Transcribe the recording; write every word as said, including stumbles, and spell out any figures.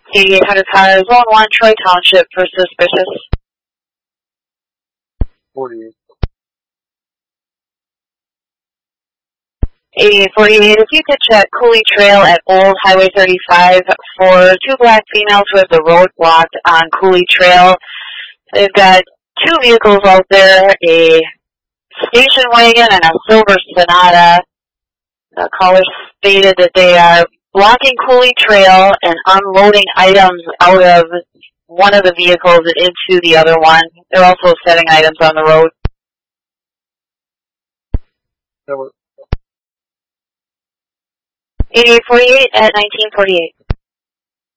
eighty-eight hundred car, zone one, Troy Township for suspicious. forty-eight. eighty-eight forty-eight, if you could check Cooley Trail at Old Highway thirty-five for two black females who have the road blocked on Cooley Trail. They've got two vehicles out there, a station wagon and a silver Sonata. The caller stated that they are blocking Cooley Trail and unloading items out of one of the vehicles and into the other one. They're also setting items on the road. That was eighty-eight forty-eight at nineteen forty-eight.